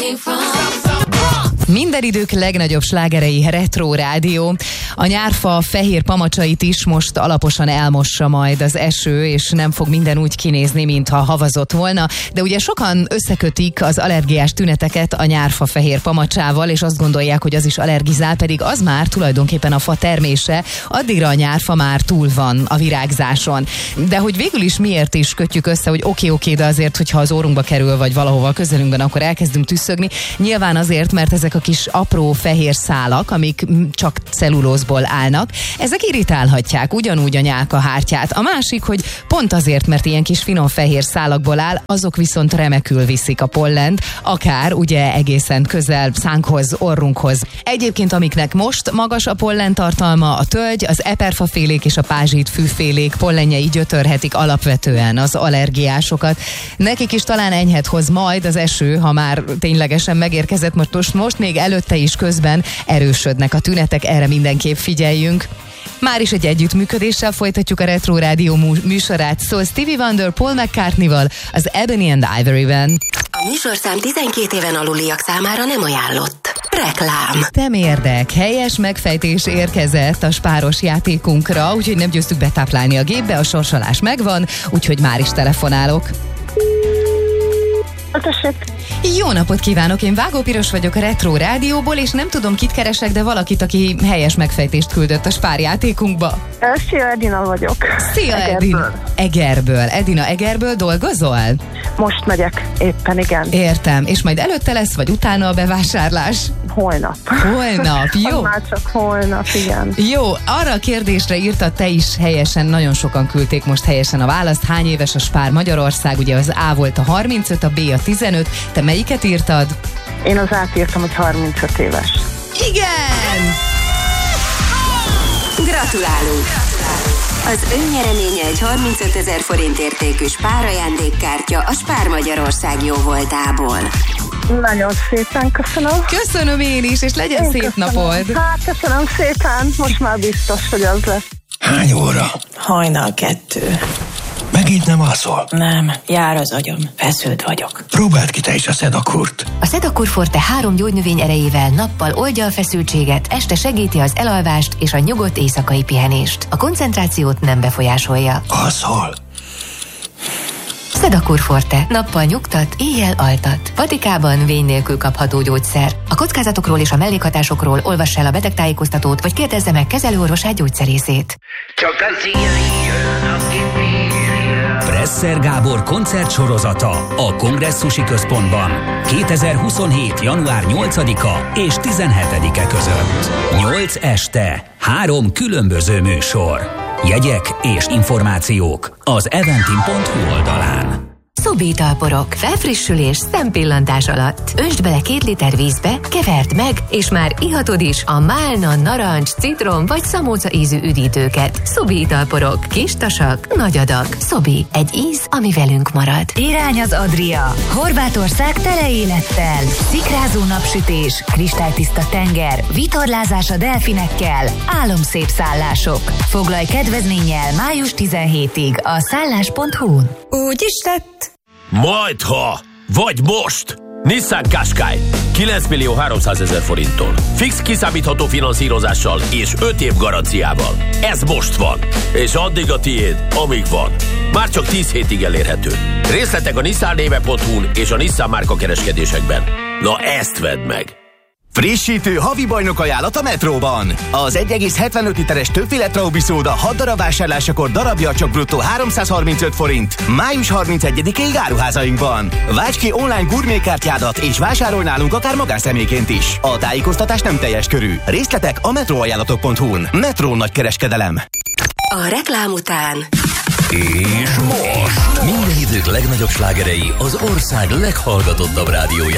Minden idők legnagyobb slágerei Retro Rádió. A nyárfa fehér pamacsait is most alaposan elmossa majd az eső, és nem fog minden úgy kinézni, mintha havazott volna. De ugye sokan összekötik az allergiás tüneteket a nyárfa fehér pamacsával, és azt gondolják, hogy az is allergizál, pedig az már tulajdonképpen a fa termése, addigra a nyárfa már túl van a virágzáson. De hogy végül is miért is kötjük össze, hogy oké, de azért, hogyha az órunkba kerül, vagy valahova a közelünkben, akkor elkezdünk tüsszögni. Nyilván azért, mert ezek a kis apró fehér szálak, amik csak cellulózból állnak, ezek irritálhatják ugyanúgy a nyálkahártyát. A másik, hogy pont azért, mert ilyen kis finom fehér szálakból áll, azok viszont remekül viszik a pollent, akár ugye egészen közel szánkhoz, orrunkhoz. Egyébként amiknek most magas a pollentartalma, a tölgy, az eperfafélék és a pázsit fűfélék pollenjei gyötörhetik alapvetően az allergiásokat. Nekik is talán enyhet hoz majd az eső, ha már ténylegesen megérkezett, most még előtte is közben erősödnek a tünetek, erre mindenképp figyeljünk. Már is egy együttműködéssel folytatjuk a Retro Rádió műsorát, szól Stevie Wonder Paul McCartney-val az Ebony and Ivory-ben. A műsorszám 12 éven aluliak számára nem ajánlott. Reklám. Temérdek, helyes megfejtés érkezett a spáros játékunkra, úgyhogy nem győztük betáplálni a gépbe, a sorsolás megvan, úgyhogy már is telefonálok. Jó napot kívánok, én Vágó Piros vagyok a Retro Rádióból, és nem tudom, kit keresek, de valakit, aki helyes megfejtést küldött a spárjátékunkba. Szia, Edina vagyok. Szia, Edina. Egerből. Edina, Egerből dolgozol? Most megyek, éppen igen. Értem, és majd előtte lesz, vagy utána a bevásárlás? Holnap. Holnap, jó. Már csak holnap, igen. Jó, arra a kérdésre írtad te is helyesen, nagyon sokan küldték most helyesen a választ. Hány éves a Spár Magyarország? Ugye az A volt a 35, a B a 15. Te melyiket írtad? Én az át írtam, hogy 35 éves. Igen! Gratulálunk! Az önnyereménye egy 35 000 forint értékű Spár ajándékkártya a Spár Magyarország jóvoltából. Nagyon szépen köszönöm. Köszönöm én is, és legyen én szép köszönöm. napod. Hát, köszönöm szépen, most már biztos, hogy az lesz. Hány óra? Hajnal 2. Megint nem alszol? Nem, jár az agyam, feszült vagyok. Próbáld ki te is a Szedakurt. A Sedakur Forte 3 gyógynövény erejével nappal oldja a feszültséget, este segíti az elalvást és a nyugodt éjszakai pihenést. A koncentrációt nem befolyásolja. Alszol? Sedakur Forte. Nappal nyugtat, éjjel altat. Vatikában vény nélkül kapható gyógyszer. A kockázatokról és a mellékhatásokról olvass el a betegtájékoztatót, vagy kérdezze meg kezelőorvosát, gyógyszerészét. Presser Gábor koncertsorozata a Kongresszusi Központban 2027. január 8-a és 17-e között. 8 este, 3 különböző műsor. Jegyek és információk az eventim.hu oldalán. Szobi italporok. Felfrissülés szempillantás alatt. Öntsd bele 2 liter vízbe, keverd meg, és már ihatod is a málna, narancs, citrom vagy szamóca ízű üdítőket. Szobi italporok. Kis tasak, nagy adag. Szobi. Egy íz, ami velünk marad. Irány az Adria. Horvátország tele élettel. Szikrázó napsütés, kristálytiszta tenger, vitorlázás a delfinekkel, álomszép szállások. Foglalj kedvezménnyel május 17-ig a szállás.hu-n. Úgy is lett. Majdha, vagy most! Nissan Qashqai 9.300.000 forinttól. Fix kiszámítható finanszírozással és 5 év garanciával. Ez most van, és addig a tiéd, amíg van. Már csak 10 hétig elérhető. Részletek a nissannéve.hu-n és a Nissan márka kereskedésekben. Na ezt vedd meg! Frissítő havi bajnok ajánlat a Metróban. Az 1,75 literes többféle Traubi szóda 6 darab vásárlásakor darabja csak bruttó 335 forint. Május 31-ig áruházainkban. Válts ki online gurmékártyádat és vásárolj nálunk akár magánszemélyként is. A tájékoztatás nem teljes körű. Részletek a metróajánlatok.hu-n. Metró nagykereskedelem. A reklám után... És most minden idők legnagyobb slágerei az ország leghallgatottabb rádiójában.